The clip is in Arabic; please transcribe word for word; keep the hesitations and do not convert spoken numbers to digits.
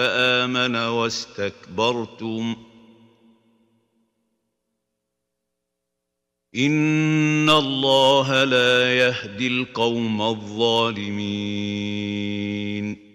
آمن واستكبرتم إن الله لا يهدي القوم الظالمين